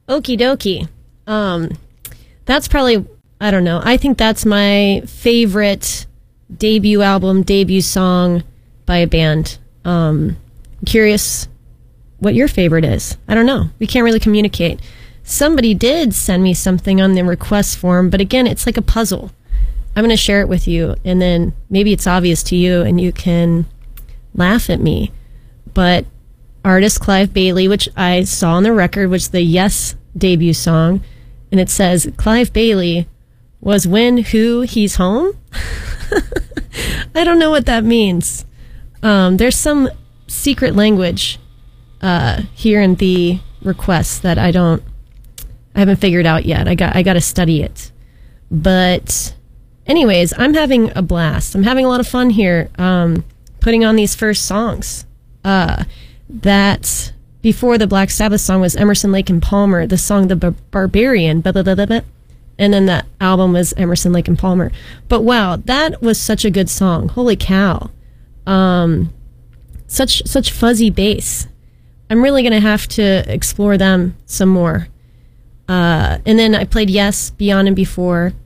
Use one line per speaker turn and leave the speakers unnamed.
Okie dokie. That's probably, I don't know. I think that's my favorite debut album, debut song by a band. Curious what your favorite is. I don't know. We can't really communicate. Somebody did send me something on the request form, but again, it's like a puzzle. I'm going to share it with you, and then maybe it's obvious to you, and you can laugh at me. But artist Clive Bailey, which I saw on the record, which is the Yes debut song, and it says, Clive Bailey was when, who, he's home? I don't know what that means. There's some secret language here in the request that I haven't figured out yet. I got to study it. But anyways, I'm having a blast. I'm having a lot of fun here putting on these first songs. That before the Black Sabbath song was Emerson, Lake and Palmer, the song The Barbarian, blah, blah, blah, blah, blah. And then that album was Emerson, Lake and Palmer. But wow, that was such a good song. Holy cow. Such fuzzy bass. I'm really going to have to explore them some more. And then I played Yes, Beyond and Before.